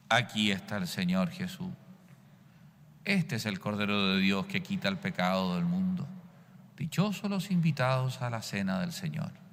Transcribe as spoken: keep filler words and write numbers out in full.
Aquí está el Señor Jesús. Este es el Cordero de Dios que quita el pecado del mundo. Dichosos los invitados a la cena del Señor.